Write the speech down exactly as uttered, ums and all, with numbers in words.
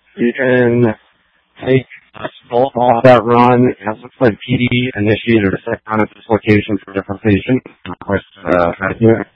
You can take a bolt off that run. As looks like P D initiated a second round of dislocation for different patients. Of course, uh, try to do it.